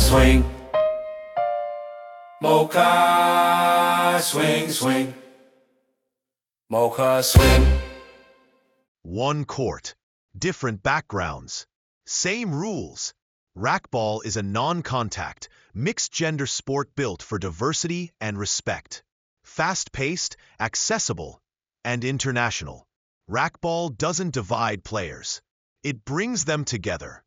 swing. Mocha swing, swing. Mocha swing. One court, different backgrounds, same rules. Racquetball is a non-contact, mixed-gender sport built for diversity and respect. Fast-paced, accessible, and international. Racquetball doesn't divide players. It brings them together.